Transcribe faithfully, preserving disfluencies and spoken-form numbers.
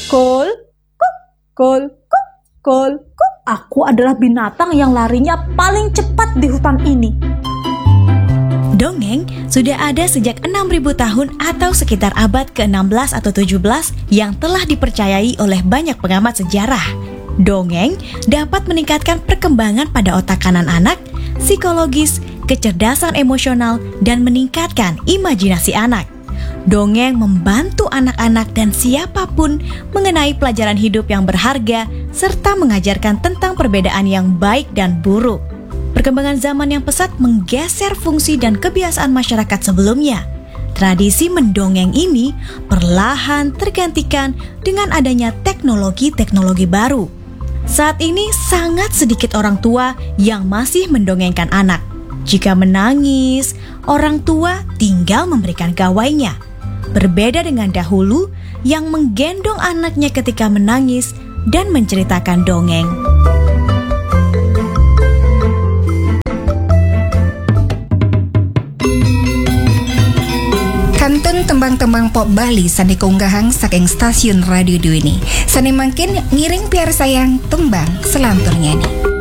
Kol, kok, kol, kok, kol, kok. Aku adalah binatang yang larinya paling cepat di hutan ini. Dongeng sudah ada sejak enam ribu tahun atau sekitar abad ke enam belas atau tujuh belas yang telah dipercayai oleh banyak pengamat sejarah. Dongeng dapat meningkatkan perkembangan pada otak kanan anak, psikologis, kecerdasan emosional, dan meningkatkan imajinasi anak. Dongeng membantu anak-anak dan siapapun mengenai pelajaran hidup yang berharga serta mengajarkan tentang perbedaan yang baik dan buruk. Perkembangan zaman yang pesat menggeser fungsi dan kebiasaan masyarakat sebelumnya. Tradisi mendongeng ini perlahan tergantikan dengan adanya teknologi-teknologi baru. Saat ini sangat sedikit orang tua yang masih mendongengkan anak. Jika menangis, orang tua tinggal memberikan gawainya. Berbeda dengan dahulu yang menggendong anaknya ketika menangis dan menceritakan dongeng. Kantun tembang-tembang pop Bali sani keunggahang saking stasiun radio Dwi ini. Sani mangkin ngiring piar sayang tembang selanturnya nih.